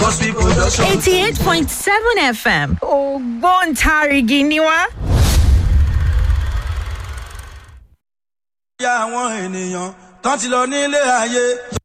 Gospel Production. 88.7 FM. Ògbóǹtarìgì ni wá. Àwọn ènìyàn tán ti lọ nílé ayé.